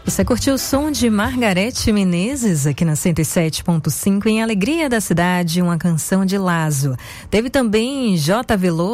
Você curtiu o som de Margarete Menezes aqui na 107.5 em Alegria da Cidade, uma canção de Lazo. Teve também J. Veloso.